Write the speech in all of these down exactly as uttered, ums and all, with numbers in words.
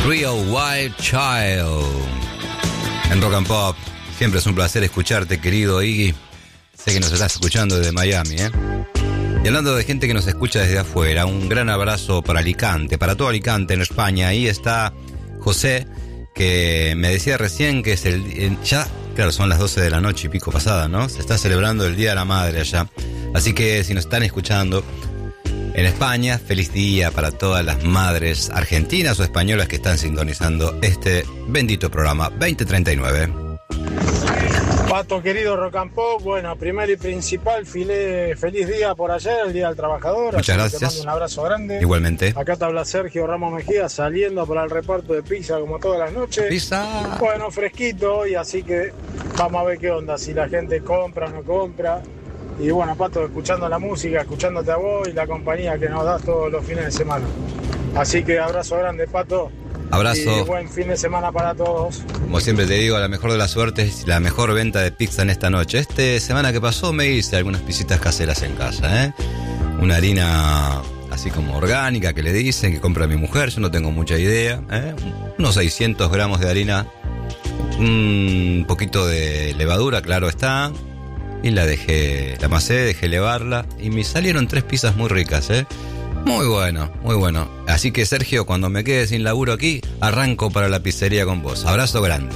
Real Wild Child. En Rock and Pop. Siempre es un placer escucharte, querido Iggy. Sé que nos estás escuchando desde Miami, ¿eh? Y hablando de gente que nos escucha desde afuera, un gran abrazo para Alicante, para todo Alicante en España. Ahí está José, que me decía recién que es el... Ya, claro, son las doce de la noche y pico pasada, ¿no? Se está celebrando el Día de la Madre allá. Así que si nos están escuchando en España, feliz día para todas las madres argentinas o españolas que están sintonizando este bendito programa veinte treinta y nueve. Pato, querido Rock and Pop, bueno, primero y principal, filé, feliz día por ayer, el Día del Trabajador. Muchas gracias. Te mando un abrazo grande. Igualmente. Acá te habla Sergio Ramos Mejía, saliendo para el reparto de pizza como todas las noches. Pizza. Bueno, fresquito hoy, así que vamos a ver qué onda, si la gente compra o no compra. Y bueno, Pato, escuchando la música, escuchándote a vos y la compañía que nos das todos los fines de semana. Así que abrazo grande, Pato. Abrazo. Y buen fin de semana para todos. Como siempre te digo, la mejor de las suertes y la mejor venta de pizza en esta noche. Esta semana que pasó me hice algunas pisitas caseras en casa, ¿eh? Una harina así como orgánica que le dicen, que compra mi mujer, yo no tengo mucha idea, ¿eh? Unos seiscientos gramos de harina, un poquito de levadura, claro está, y la dejé, la amasé, dejé levarla y me salieron tres pizzas muy ricas, ¿eh? Muy bueno, muy bueno. Así que Sergio, cuando me quede sin laburo aquí, arranco para la pizzería con vos. Abrazo grande.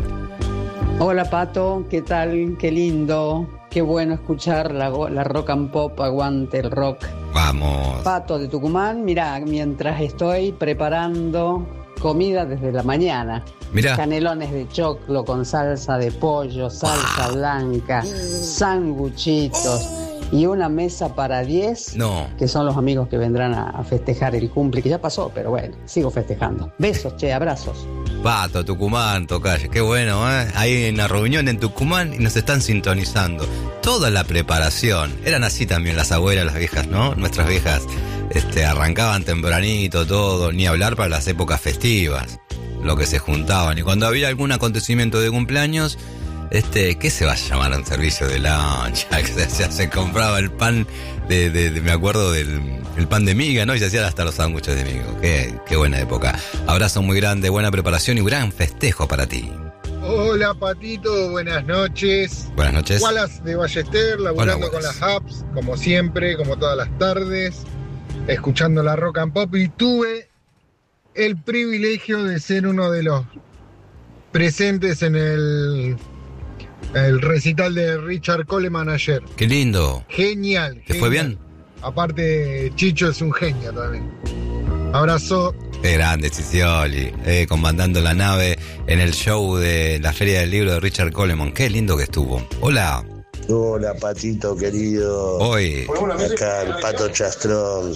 Hola Pato, ¿qué tal? Qué lindo, qué bueno escuchar la, la Rock and Pop, aguante el rock. Vamos. Pato de Tucumán, mirá, mientras estoy preparando comida desde la mañana. Mirá. Canelones de choclo con salsa de pollo, salsa wow. blanca, sanguchitos. Y una mesa para diez, no. que son los amigos que vendrán a, a festejar el cumple, que ya pasó, pero bueno, sigo festejando. Besos, che, abrazos. Pato, Tucumán, Tocayo, qué bueno, ¿eh? Hay una reunión en Tucumán y nos están sintonizando. Toda la preparación, eran así también las abuelas, las viejas, ¿no? Nuestras viejas este, arrancaban tempranito todo, ni hablar para las épocas festivas, lo que se juntaban. Y cuando había algún acontecimiento de cumpleaños... Este, ¿qué se va a llamar un servicio de lunch? Se, se compraba el pan de, de, de me acuerdo del el pan de miga, ¿no? Y se hacían hasta los sándwiches de miga. Qué, qué buena época. Abrazo muy grande, buena preparación y gran festejo para ti. Hola Patito, buenas noches. Buenas noches. Wallace de Ballester, laburando con las apps, como siempre, como todas las tardes, escuchando la Rock and Pop, y tuve el privilegio de ser uno de los presentes en el El recital de Richard Coleman ayer. Qué lindo. Genial. ¿Te genial. fue bien? Aparte, Chicho es un genio también. Abrazo. Qué grande, Cicioli. Eh, comandando la nave en el show de la Feria del Libro de Richard Coleman. Qué lindo que estuvo. Hola. Hola, Patito querido. Hoy. Acá el Pato Chastrón.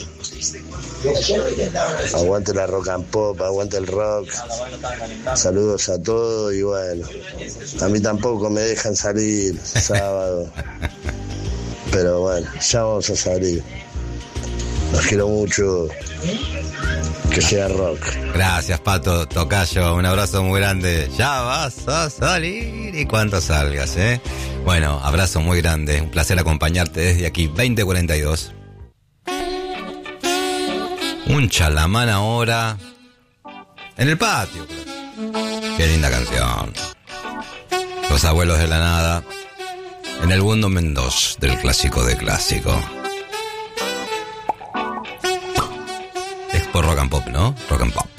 Aguante la Rock and Pop, aguante el rock. Saludos a todos y bueno, a mí tampoco me dejan salir sábado. Pero bueno, ya vamos a salir. Los quiero mucho. Que sea rock. Gracias, Pato, Tocayo, un abrazo muy grande. Ya vas a salir y cuando salgas, ¿eh? Bueno, abrazo muy grande, un placer acompañarte desde aquí, veinte cuarenta y dos. Un chalamán ahora en el patio. Qué linda canción. Los abuelos de la nada en el Mundo Mendoz del clásico de clásico. Es por Rock and Pop, ¿no? Rock and Pop.